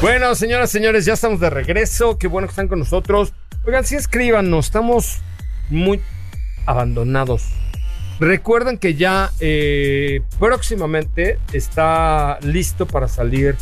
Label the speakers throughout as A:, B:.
A: Bueno, señoras, señores, ya estamos de regreso. Qué bueno que están con nosotros. Oigan, sí, escríbanos. Estamos muy abandonados. Recuerden que ya próximamente está listo para salir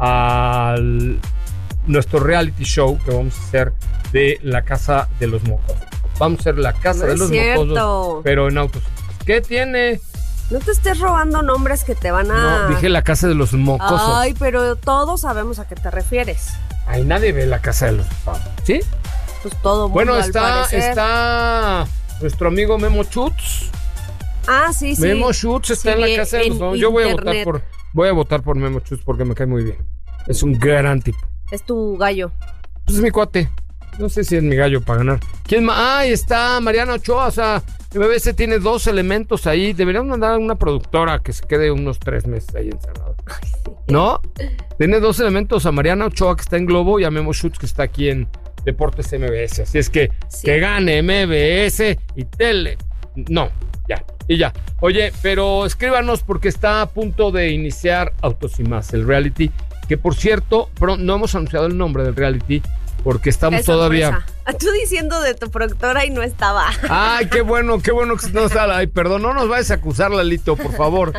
A: al nuestro reality show que vamos a hacer de la Casa de los Mocosos. Vamos a hacer la Casa de los Mocosos, pero en autos. ¿Qué tiene?
B: No te estés robando nombres que te van a...
A: No, dije la Casa de los Mocosos.
B: Ay, pero todos sabemos a qué te refieres.
A: Ay, nadie ve la Casa de los Mocosos. ¿Sí?
B: Pues todo mundo,
A: bueno,
B: al parecer.
A: está nuestro amigo Memo Schutz.
B: Ah, sí, sí.
A: Memo Schutz está en la Casa de los Mocosos. Yo voy a votar por Memo Schutz porque me cae muy bien. Es un gran tipo.
B: Es tu gallo.
A: Pues es mi cuate. No sé si es mi gallo para ganar. ¿Quién más? Ahí está Mariana Ochoa. O sea, MBS tiene 2 elementos ahí. Deberíamos mandar a una productora que se quede unos 3 meses ahí encerrada. ¿No? Tiene 2 elementos. A Mariana Ochoa, que está en Globo, y a Memo Schutz, que está aquí en Deportes MBS. Así es que que gane MBS y Tele. No, ya. Y ya. Oye, pero escríbanos porque está a punto de iniciar Autos y Más, el reality. Que por cierto, no hemos anunciado el nombre del reality porque estamos todavía...
B: Tú diciendo de tu productora y no estaba.
A: Ay, qué bueno que no está. Ay, perdón, no nos vayas a acusar, Lalito, por favor.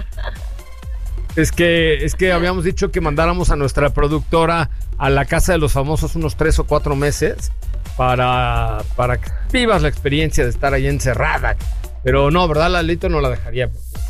A: Es que habíamos dicho que mandáramos a nuestra productora a la Casa de los Famosos unos 3 o 4 meses para que vivas la experiencia de estar ahí encerrada. Pero no, ¿verdad, Lalito? No la dejaría.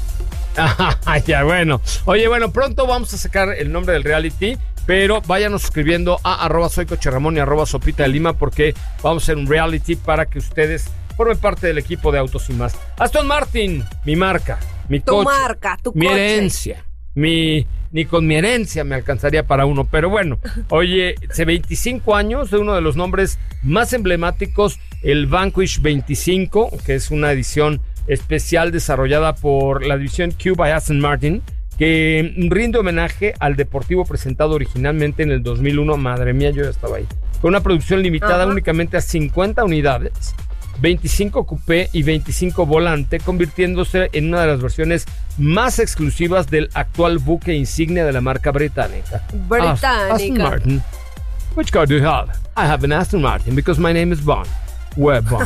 A: Ya, bueno. Oye, bueno, pronto vamos a sacar el nombre del reality, pero váyanos escribiendo a @soycocherramón y @sopita de Lima porque vamos a hacer un reality para que ustedes formen parte del equipo de Autos y Más. Aston Martin, mi marca, mi coche,
B: tu
A: mi
B: coche.
A: herencia, ni con mi herencia me alcanzaría para uno, pero bueno, oye, hace 25 años de uno de los nombres más emblemáticos, el Vanquish 25, que es una edición especial desarrollada por la división Q by Aston Martin, que rinde homenaje al deportivo presentado originalmente en el 2001. Madre mía, yo ya estaba ahí. Con una producción limitada únicamente a 50 unidades, 25 coupé y 25 volante, convirtiéndose en una de las versiones más exclusivas del actual buque insignia de la marca británica. Aston Martin. Which car do you have? I have an Aston Martin because my name is Bond. Where Bond?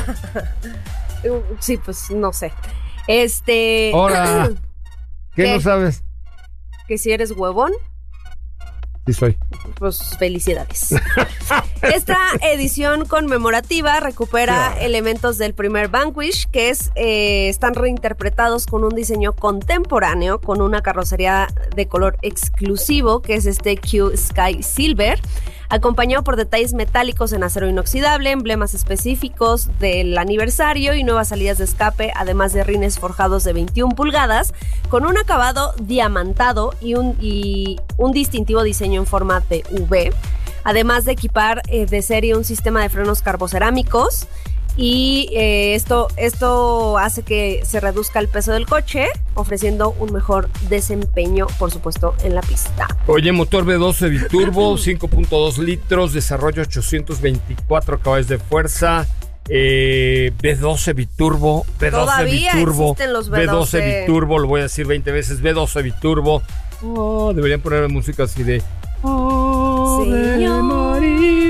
B: Sí, pues no sé.
A: Ahora, ¿qué no sabes?
B: ¿Que si eres huevón?
A: Sí soy.
B: Pues felicidades. Esta edición conmemorativa recupera elementos del primer Vanquish, que están reinterpretados con un diseño contemporáneo, con una carrocería de color exclusivo, que es Q Sky Silver, acompañado por detalles metálicos en acero inoxidable, emblemas específicos del aniversario y nuevas salidas de escape, además de rines forjados de 21 pulgadas, con un acabado diamantado y un distintivo diseño en forma de V, además de equipar de serie un sistema de frenos carbocerámicos. Y esto hace que se reduzca el peso del coche, ofreciendo un mejor desempeño, por supuesto, en la pista.
A: Oye, motor V12 biturbo, 5.2 litros, desarrollo 824 caballos de fuerza, V12 biturbo,
B: Todavía existen los
A: V12 biturbo, lo voy a decir 20 veces, V12 biturbo. Oh, deberían poner música así de... Señor,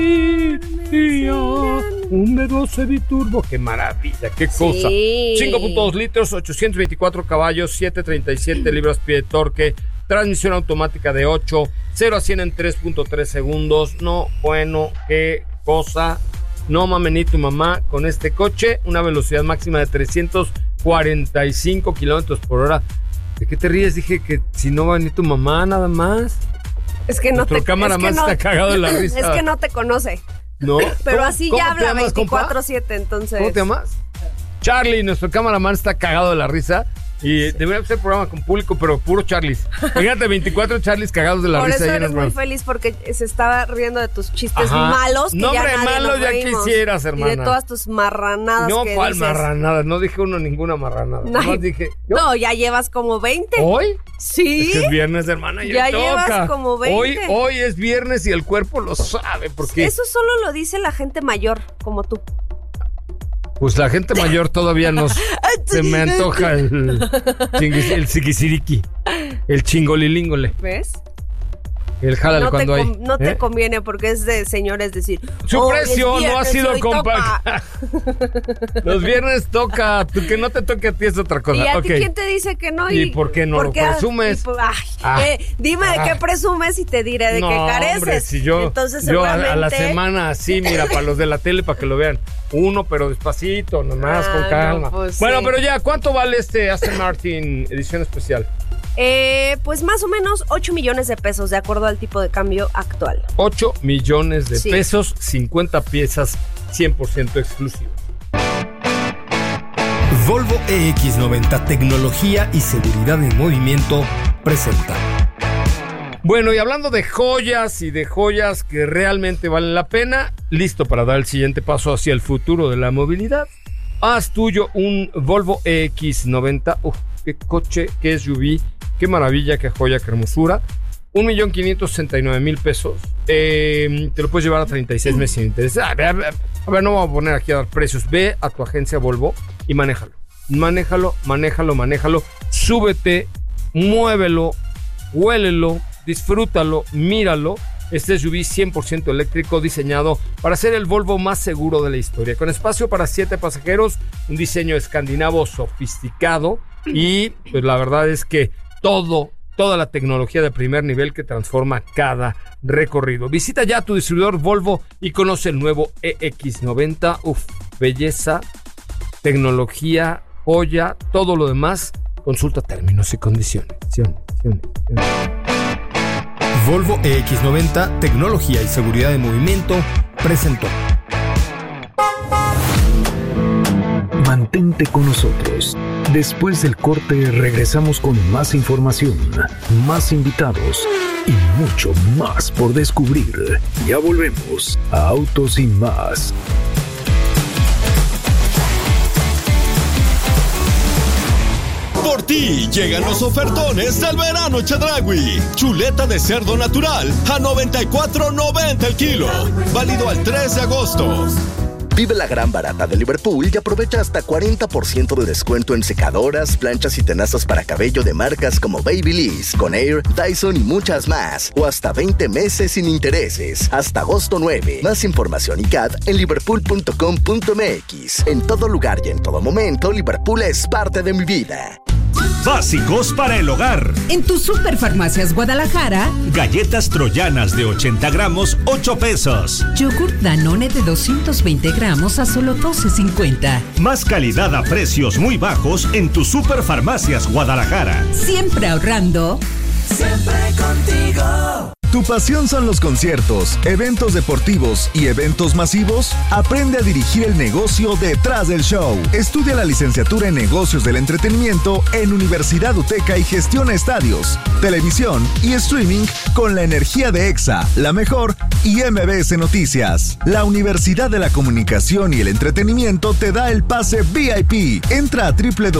A: un V12 biturbo, qué maravilla, qué cosa. 5.2 litros, 824 caballos, 737 libras-pie de torque, transmisión automática de 8, 0 a 100 en 3.3 segundos. No, bueno, qué cosa. No mames ni tu mamá con este coche, una velocidad máxima de 345 kilómetros por hora. ¿De qué te ríes? Dije que si no va a venir tu mamá, nada más.
B: Es que
A: nuestro camaraman está cagado de la risa.
B: Es que no te conoce.
A: ¿No?
B: Pero así ya habla 24/7, entonces.
A: ¿Cómo te llamas? Charlie, nuestro camaraman, está cagado de la risa. Y debería ser programa con público, pero puro Charlies. Fíjate, 24 Charlies cagados de la risa.
B: Por eso eres muy feliz porque se estaba riendo de tus chistes malos. Que
A: no,
B: ya
A: hombre, malos ya quisieras, hermana.
B: Y de todas tus marranadas.
A: No,
B: que
A: ¿cuál
B: dices?
A: marranada? No dije ninguna marranada. Nomás dije.
B: No, ya llevas como 20.
A: ¿Hoy?
B: Sí.
A: Es que es viernes, hermana.
B: Ya llevas como 20.
A: Hoy es viernes y el cuerpo lo sabe. Porque
B: eso solo lo dice la gente mayor, como tú.
A: Pues la gente mayor todavía se me antoja el siquisiriqui, el chingolilíngole.
B: ¿Ves?
A: El jálale cuando hay.
B: No te conviene porque es de señores decir.
A: Su precio no ha sido compacto. Los viernes toca. Que no te toque a ti es otra cosa.
B: ¿Y a ti quién te dice que no?
A: ¿Y por qué no lo presumes?
B: Dime de qué presumes y te diré de qué careces.
A: Hombre, si yo a la semana así, mira, para los de la tele, para que lo vean. Uno, pero despacito, nomás, con calma.
B: Pues
A: bueno, pero ya, ¿cuánto vale este Aston Martin edición especial?
B: Pues más o menos 8 millones de pesos, de acuerdo al tipo de cambio actual.
A: 8 millones de pesos, 50 piezas, 100% exclusivas.
C: Volvo EX90, tecnología y seguridad en movimiento, presenta.
A: Bueno, y hablando de joyas y de joyas que realmente valen la pena, listo para dar el siguiente paso hacia el futuro de la movilidad. Haz tuyo un Volvo EX90. Qué coche, qué SUV, qué maravilla, qué joya, qué hermosura. 1,569,000 pesos. Te lo puedes llevar a 36 meses sin interés. A ver, no vamos a poner aquí a dar precios. Ve a tu agencia Volvo y manéjalo. Manéjalo. Súbete, muévelo, huélelo, disfrútalo, míralo. Este SUV 100% eléctrico diseñado para ser el Volvo más seguro de la historia. Con espacio para 7 pasajeros, un diseño escandinavo sofisticado y pues la verdad es que toda la tecnología de primer nivel que transforma cada recorrido. Visita ya tu distribuidor Volvo y conoce el nuevo EX90. Belleza, tecnología, joya, todo lo demás. Consulta términos y condiciones.
C: Volvo EX90, tecnología y seguridad de movimiento, presentó.
D: Mantente con nosotros. Después del corte regresamos con más información, más invitados y mucho más por descubrir. Ya volvemos a Autos y Más.
E: Por ti llegan los ofertones del verano Chedraui. Chuleta de cerdo natural a $94.90 el kilo. Válido al 3 de agosto.
F: Vive la gran barata de Liverpool y aprovecha hasta 40% de descuento en secadoras, planchas y tenazas para cabello de marcas como Babyliss, Conair, Dyson y muchas más. O hasta 20 meses sin intereses. Hasta agosto 9. Más información y CAT en liverpool.com.mx. En todo lugar y en todo momento, Liverpool es parte de mi vida.
G: Básicos para el hogar.
H: En tu Superfarmacias Guadalajara,
G: galletas troyanas de 80 gramos, 8 pesos.
H: Yogurt Danone de 220 gramos a solo $12.50.
G: Más calidad a precios muy bajos en tu Superfarmacias Guadalajara.
H: Siempre ahorrando.
I: Siempre contigo.
J: ¿Tu pasión son los conciertos, eventos deportivos y eventos masivos? Aprende a dirigir el negocio detrás del show. Estudia la licenciatura en Negocios del Entretenimiento en Universidad UTECA y gestiona estadios, televisión y streaming con la energía de EXA, La Mejor y MBS Noticias. La Universidad de la Comunicación y el Entretenimiento te da el pase VIP. Entra a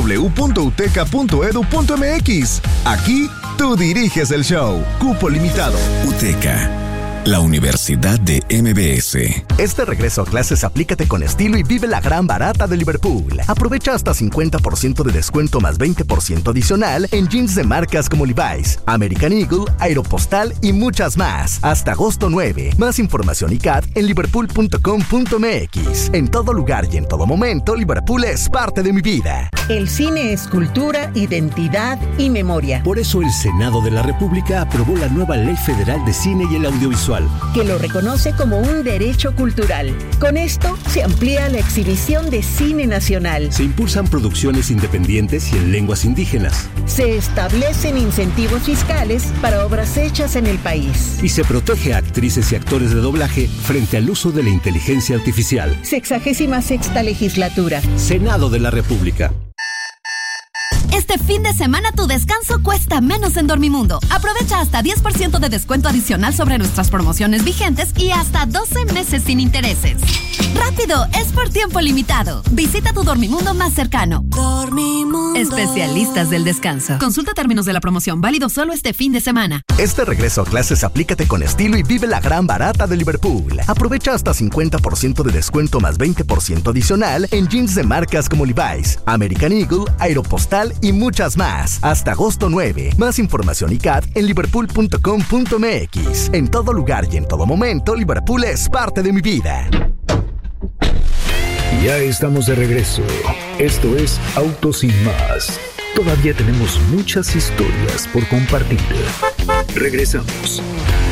J: www.uteca.edu.mx. Aquí tú diriges el show. Cupo limitado.
K: UTECA, la Universidad de MBS.
F: Este regreso a clases aplícate con estilo y vive la gran barata de Liverpool. Aprovecha hasta 50% de descuento más 20% adicional en jeans de marcas como Levi's, American Eagle, Aeropostal y muchas más. Hasta agosto 9. Más información y CAT en liverpool.com.mx. En todo lugar y en todo momento, Liverpool es parte de mi vida.
L: El cine es cultura, identidad y memoria.
M: Por eso el Senado de la República aprobó la nueva Ley Federal de Cine y el Audiovisual,
L: que lo reconoce como un derecho cultural. Con esto se amplía la exhibición de cine nacional.
M: Se impulsan producciones independientes y en lenguas indígenas.
L: Se establecen incentivos fiscales para obras hechas en el país.
M: Y se protege a actrices y actores de doblaje frente al uso de la inteligencia artificial.
L: 66ª legislatura.
M: Senado de la República.
N: Este fin de semana tu descanso cuesta menos en Dormimundo. Aprovecha hasta 10% de descuento adicional sobre nuestras promociones vigentes y hasta 12 meses sin intereses. ¡Rápido! Es por tiempo limitado. Visita tu Dormimundo más cercano. Dormimundo. Especialistas del descanso. Consulta términos de la promoción. Válido solo este fin de semana.
F: Este regreso a clases aplícate con estilo y vive la gran barata de Liverpool. Aprovecha hasta 50% de descuento más 20% adicional en jeans de marcas como Levi's, American Eagle, Aeropostal y muchas más. Hasta agosto 9. Más información y CAT en liverpool.com.mx. En todo lugar y en todo momento, Liverpool es parte de mi vida.
D: Ya estamos de regreso. Esto es Autos Sin Más. Todavía tenemos muchas historias por compartir. Regresamos.